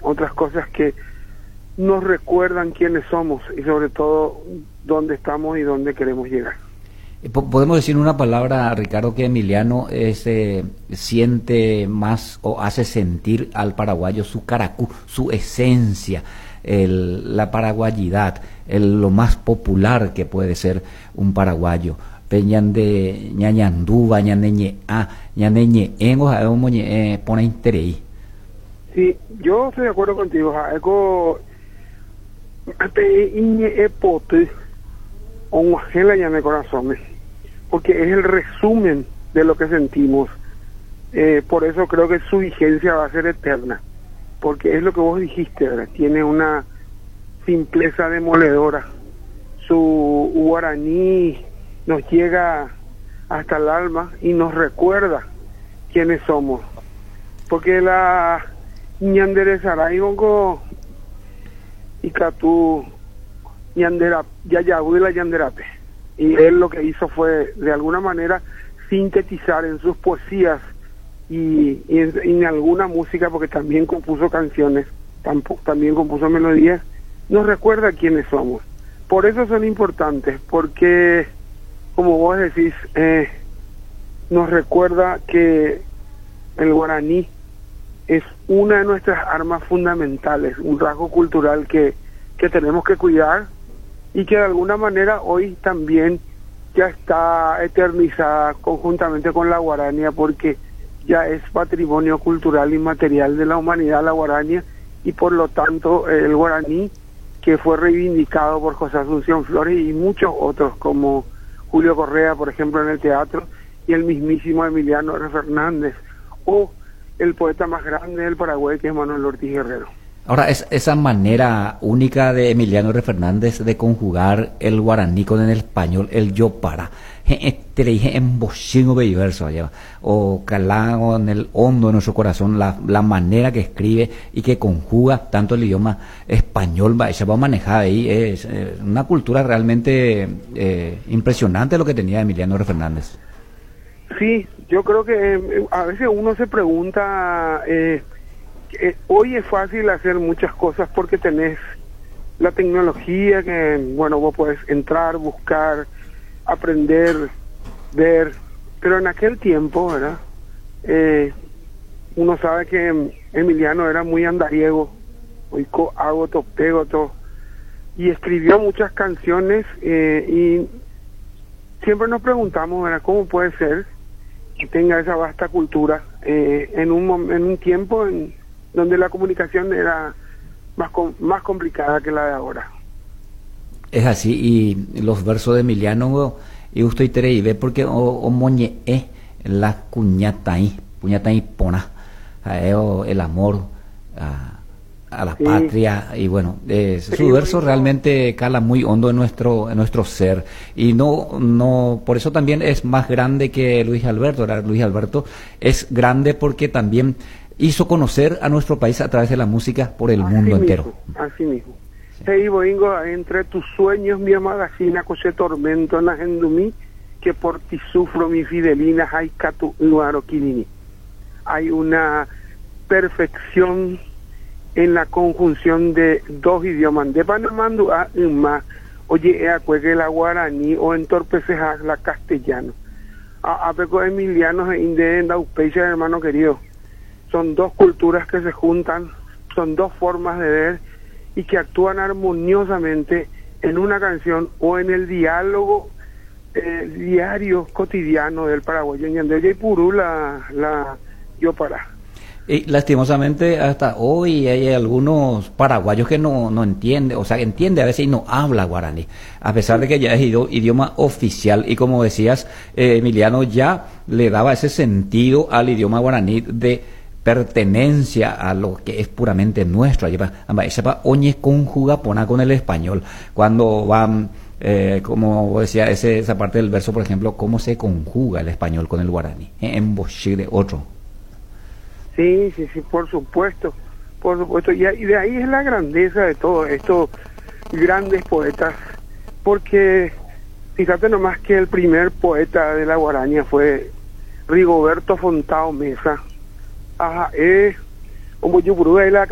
otras cosas que nos recuerdan quiénes somos y sobre todo dónde estamos y dónde queremos llegar. Podemos decir una palabra, Ricardo, que Emiliano siente más o hace sentir al paraguayo su caracú, su esencia, la paraguayidad, lo más popular que puede ser un paraguayo. Peñan de ñañandúba, ñaneñe a, ñaneñe engo, pone interés. Sí, yo estoy de acuerdo contigo, algo epote o un ya en el corazón, porque es el resumen de lo que sentimos. Por eso creo que su vigencia va a ser eterna, porque es lo que vos dijiste, ¿verdad? Tiene una simpleza demoledora. Su guaraní nos llega hasta el alma y nos recuerda quiénes somos, porque la ñandere saraigongo y catú ñandera yayabuela yanderape, y él lo que hizo fue de alguna manera sintetizar en sus poesías y en alguna música, porque también compuso canciones, también compuso melodías, nos recuerda quiénes somos. Por eso son importantes, porque como vos decís, nos recuerda que el guaraní es una de nuestras armas fundamentales, un rasgo cultural que tenemos que cuidar y que de alguna manera hoy también ya está eternizada conjuntamente con la guarania, porque ya es patrimonio cultural inmaterial de la humanidad la guarania, y por lo tanto el guaraní, que fue reivindicado por José Asunción Flores y muchos otros como Julio Correa, por ejemplo, en el teatro, y el mismísimo Emiliano R. Fernández, o el poeta más grande del Paraguay, que es Manuel Ortiz Guerrero. Ahora, esa manera única de Emiliano R. Fernández de conjugar el guaraní con el español, el yo para, te le dije en bochingo verso allá, o calado en el hondo de nuestro corazón, la manera que escribe y que conjuga tanto el idioma español, ella va a manejar ahí, es una cultura realmente impresionante lo que tenía Emiliano R. Fernández. Sí, yo creo que a veces uno se pregunta, hoy es fácil hacer muchas cosas porque tenés la tecnología que, bueno, vos podés entrar, buscar, aprender, ver, pero en aquel tiempo, ¿verdad? Uno sabe que Emiliano era muy andariego, oico, agoto, pegoto, y escribió muchas canciones, y siempre nos preguntamos, ¿verdad?, cómo puede ser que tenga esa vasta cultura en un tiempo donde la comunicación era más complicada que la de ahora. Es así, y los versos de Emiliano, y usted y ve porque o moñe la puñata y pona, el amor a la patria, y bueno, su verso realmente cala muy hondo en nuestro ser, y no por eso también es más grande que Luis Alberto. Luis Alberto es grande porque también hizo conocer a nuestro país a través de la música por el mundo entero. Así mismo. Hey, boingo, entre tus sueños mi amagacina, coche tormento en la gendumí, que por ti sufro mi fidelina, hay catu luaro quilini. Hay una perfección en la conjunción de dos idiomas, de Panamandu a Inma, oye, cuegue la guaraní o entorpeceja la castellano. A peco Emiliano de Endaupecha, hermano querido. Son dos culturas que se juntan, son dos formas de ver y que actúan armoniosamente en una canción o en el diálogo diario, cotidiano del paraguayo. Y Purú la yo para. Y lastimosamente hasta hoy hay algunos paraguayos que no entienden, o sea, entiende a veces y no habla guaraní, a pesar de que ya es idioma oficial, y como decías, Emiliano ya le daba ese sentido al idioma guaraní de pertenencia a lo que es puramente nuestro. Ella oñe conjuga pona con el español, cuando van, como decía esa parte del verso, por ejemplo, cómo se conjuga el español con el guaraní, en bochí de otro. Sí, por supuesto, y de ahí es la grandeza de todos estos grandes poetas, porque fíjate nomás que el primer poeta de la guaraña fue Rigoberto Fontao Mesa. Ajá, como yo la